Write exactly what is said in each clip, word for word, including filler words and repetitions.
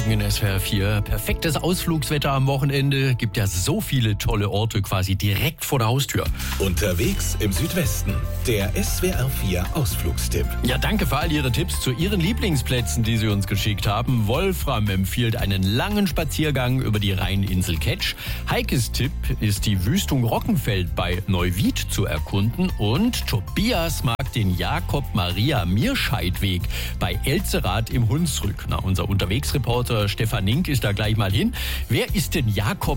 Morgen in S W R vier. Perfektes Ausflugswetter am Wochenende. Gibt ja so viele tolle Orte quasi direkt vor der Haustür. Unterwegs im Südwesten. Der S W R vier Ausflugstipp. Ja, danke für all Ihre Tipps zu Ihren Lieblingsplätzen, die Sie uns geschickt haben. Wolfram empfiehlt einen langen Spaziergang über die Rheininsel Ketsch. Heikes Tipp ist die Wüstung Rockenfeld bei Neuwied zu erkunden. Und Tobias mag den Jakob-Maria-Mierscheid-Weg bei Elzerath im Hunsrück. Na, unser Unterwegsreporter Stefan Nink ist da gleich mal hin. Wer ist denn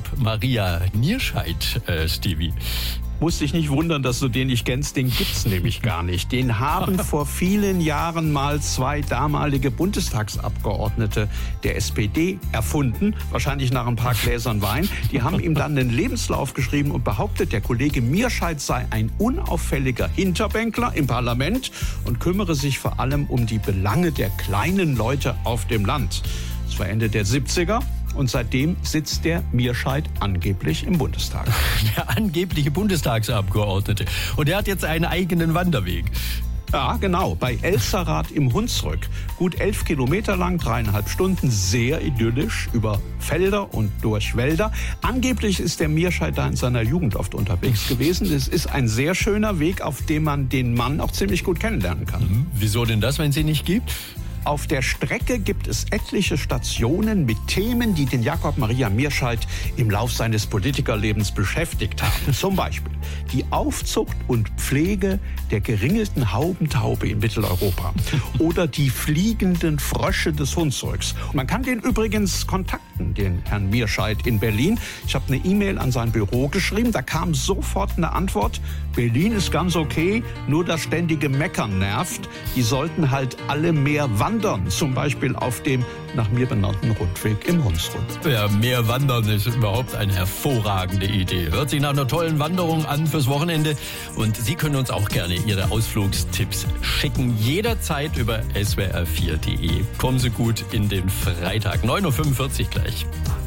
Jakob-Maria-Mierscheid, äh, Stevie? Musst dich nicht wundern, dass du den nicht kennst, den gibt's nämlich gar nicht. Den haben vor vielen Jahren mal zwei damalige Bundestagsabgeordnete der S P D erfunden, wahrscheinlich nach ein paar Gläsern Wein. Die haben ihm dann einen Lebenslauf geschrieben und behauptet, der Kollege Mierscheid sei ein unauffälliger Hinterbänkler im Parlament und kümmere sich vor allem um die Belange der kleinen Leute auf dem Land. Das war Ende der siebziger. Und seitdem sitzt der Mierscheid angeblich im Bundestag. Der angebliche Bundestagsabgeordnete. Und er hat jetzt einen eigenen Wanderweg. Ja, genau. Bei Elzerath im Hunsrück. Gut elf Kilometer lang, dreieinhalb Stunden, sehr idyllisch, über Felder und durch Wälder. Angeblich ist der Mierscheid da in seiner Jugend oft unterwegs gewesen. Es ist ein sehr schöner Weg, auf dem man den Mann auch ziemlich gut kennenlernen kann. Mhm. Wieso denn das, wenn es ihn nicht gibt? Auf der Strecke gibt es etliche Stationen mit Themen, die den Jakob-Maria-Mierscheid im Lauf seines Politikerlebens beschäftigt haben. Zum Beispiel die Aufzucht und Pflege der geringelten Haubentaube in Mitteleuropa oder die fliegenden Frösche des Hunsrücks. Man kann den übrigens kontakten, den Herrn Mierscheid in Berlin. Ich habe eine E-Mail an sein Büro geschrieben, da kam sofort eine Antwort. Berlin ist ganz okay, nur das ständige Meckern nervt. Die sollten halt alle mehr wandern, zum Beispiel auf dem nach mir benannten Rundweg im Hunsrück. Ja, mehr wandern ist überhaupt eine hervorragende Idee. Hört sich nach einer tollen Wanderung an fürs Wochenende. Und Sie können uns auch gerne Ihre Ausflugstipps schicken. Jederzeit über S W R vier punkt de. Kommen Sie gut in den Freitag. neun Uhr fünfundvierzig gleich.